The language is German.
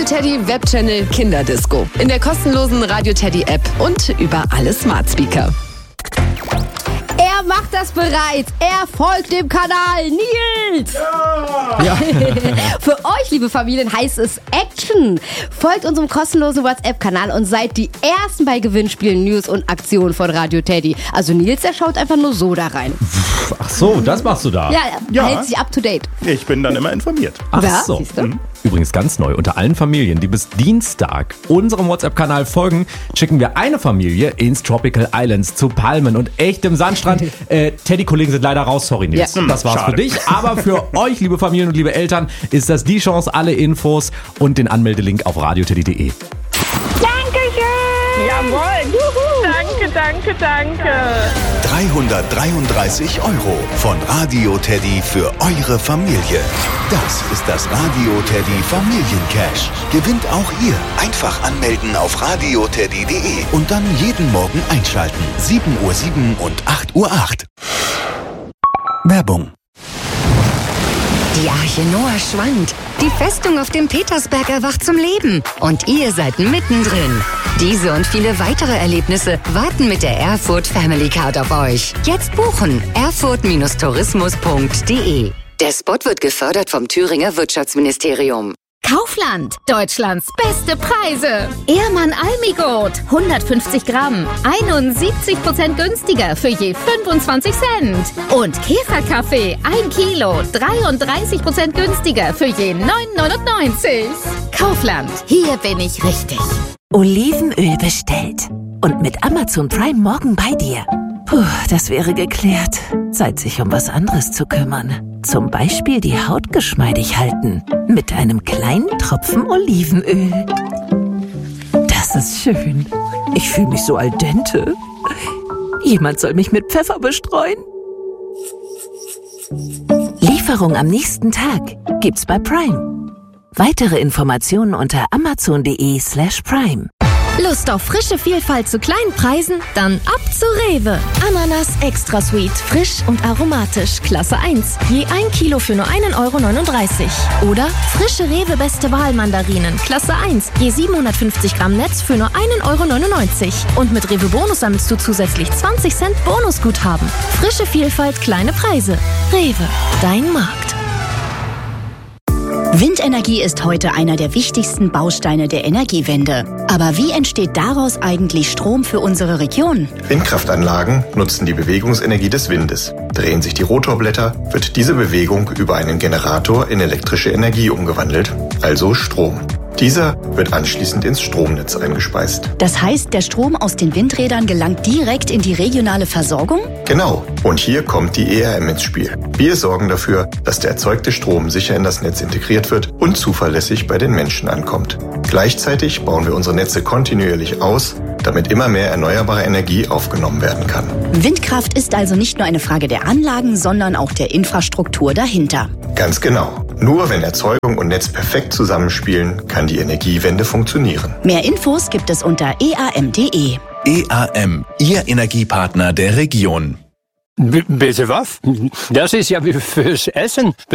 Teddy Webchannel Kinderdisco. In der kostenlosen Radio Teddy App und über alle Smart Speaker. Er macht das bereits. Er folgt dem Kanal. Nils! Ja. Für euch, liebe Familien, heißt es Action. Folgt unserem kostenlosen WhatsApp-Kanal und seid die Ersten bei Gewinnspielen, News und Aktionen von Radio Teddy. Also Nils, der schaut einfach nur so da rein. Ach so, das machst du da. Ja, hält sich up to date. Ich bin dann immer informiert. Ach Ja, so. siehst du? Übrigens ganz neu, unter allen Familien, die bis Dienstag unserem WhatsApp-Kanal folgen, schicken wir eine Familie ins Tropical Islands zu Palmen und echtem Sandstrand. Teddy-Kollegen sind leider raus, sorry Nils. Ja. Das war's Schade. für dich. Aber für euch, liebe Familien und liebe Eltern, ist das die Chance, alle Infos und den Anmeldelink auf radioteddy.de. Dankeschön! Jawohl! Juhu. Danke. 333 € von Radio Teddy für eure Familie. Das ist das Radio Teddy Familiencash. Gewinnt auch ihr. Einfach anmelden auf radioteddy.de und dann jeden Morgen einschalten. 7:07 Uhr und 8:08 Uhr. Werbung. Die Arche Noah schwankt. Die Festung auf dem Petersberg erwacht zum Leben. Und ihr seid mittendrin. Diese und viele weitere Erlebnisse warten mit der Erfurt Family Card auf euch. Jetzt buchen. erfurt-tourismus.de. Der Spot wird gefördert vom Thüringer Wirtschaftsministerium. Kaufland, Deutschlands beste Preise. Ehrmann Almigurt, 150 Gramm, 71% günstiger für je 25 Cent. Und Käferkaffee, 1 Kilo, 33% günstiger für je 9,99. Kaufland, hier bin ich richtig. Olivenöl bestellt. Und mit Amazon Prime morgen bei dir. Puh, das wäre geklärt. Zeit, sich um was anderes zu kümmern. Zum Beispiel die Haut geschmeidig halten. Mit einem kleinen Tropfen Olivenöl. Das ist schön. Ich fühle mich so al dente. Jemand soll mich mit Pfeffer bestreuen. Lieferung am nächsten Tag gibt's bei Prime. Weitere Informationen unter amazon.de/prime. Lust auf frische Vielfalt zu kleinen Preisen? Dann ab zu Rewe. Ananas Extra Sweet, frisch und aromatisch, Klasse 1. Je 1 Kilo für nur 1,39 €. Oder frische Rewe Beste Wahl Mandarinen, Klasse 1. Je 750 Gramm Netz für nur 1,99 €. Und mit Rewe Bonus sammelst du zusätzlich 20 Cent Bonusguthaben. Frische Vielfalt, kleine Preise. Rewe, dein Markt. Windenergie ist heute einer der wichtigsten Bausteine der Energiewende. Aber wie entsteht daraus eigentlich Strom für unsere Region? Windkraftanlagen nutzen die Bewegungsenergie des Windes. Drehen sich die Rotorblätter, wird diese Bewegung über einen Generator in elektrische Energie umgewandelt, also Strom. Dieser wird anschließend ins Stromnetz eingespeist. Das heißt, der Strom aus den Windrädern gelangt direkt in die regionale Versorgung? Genau. Und hier kommt die ERM ins Spiel. Wir sorgen dafür, dass der erzeugte Strom sicher in das Netz integriert wird und zuverlässig bei den Menschen ankommt. Gleichzeitig bauen wir unsere Netze kontinuierlich aus, damit immer mehr erneuerbare Energie aufgenommen werden kann. Windkraft ist also nicht nur eine Frage der Anlagen, sondern auch der Infrastruktur dahinter. Ganz genau. Nur wenn Erzeugung und Netz perfekt zusammenspielen, kann die Energiewende funktionieren. Mehr Infos gibt es unter eam.de. EAM, Ihr Energiepartner der Region. Bitte was? Das ist ja wie fürs Essen.